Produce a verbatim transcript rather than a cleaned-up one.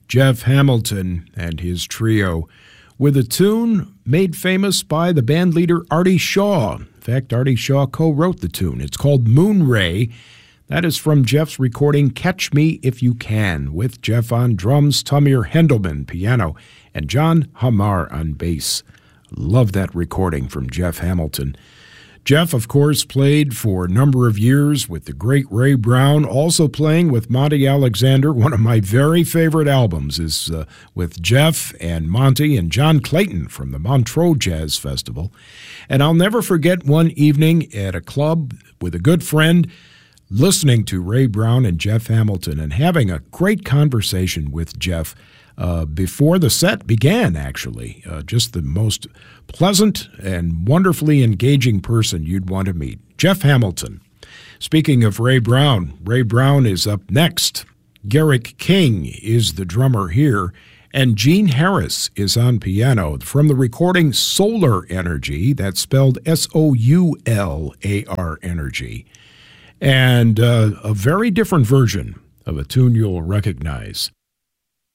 Jeff Hamilton and his trio, with a tune made famous by the band leader Artie Shaw. In fact, Artie Shaw co-wrote the tune. It's called Moonray. That is from Jeff's recording Catch Me If You Can, with Jeff on drums, Tamir Hendelman piano, and John Hamar on bass. Love that recording from Jeff Hamilton. Jeff, of course, played for a number of years with the great Ray Brown, also playing with Monty Alexander. One of my very favorite albums is uh, with Jeff and Monty and John Clayton from the Montreux Jazz Festival. And I'll never forget one evening at a club with a good friend, listening to Ray Brown and Jeff Hamilton and having a great conversation with Jeff uh, before the set began, actually. Uh, just the most pleasant and wonderfully engaging person you'd want to meet. Jeff Hamilton. Speaking of Ray Brown, Ray Brown is up next. Garrick King is the drummer here, and Gene Harris is on piano from the recording Solar Energy. That's spelled S O U L A R Energy. And uh, a very different version of a tune you'll recognize.